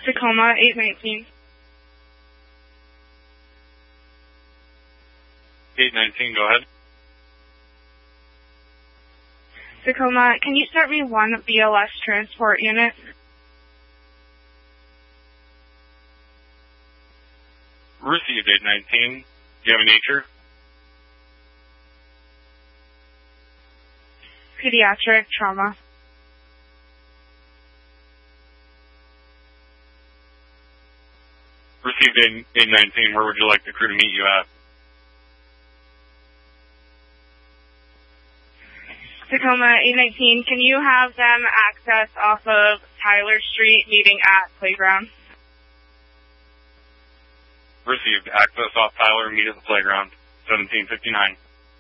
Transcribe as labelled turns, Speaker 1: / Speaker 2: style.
Speaker 1: Tacoma 819.
Speaker 2: 819, go ahead.
Speaker 1: Tacoma, can you start me one BLS transport unit?
Speaker 2: Received 819. Do you have a nature?
Speaker 1: Pediatric trauma.
Speaker 2: Received 819. Where would you like the crew to meet you at?
Speaker 1: Tacoma 819, can you have them access off of Tyler Street, meeting at Playground?
Speaker 2: Received. Access off Tyler, meet at the playground. 1759.